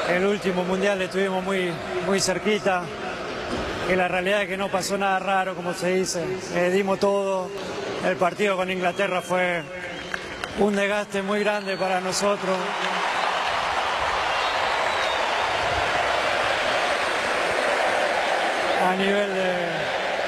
el último mundial estuvimos muy cerquita, que la realidad es que no pasó nada raro, como se dice. Dimos todo. El partido con Inglaterra fue un desgaste muy grande para nosotros. A nivel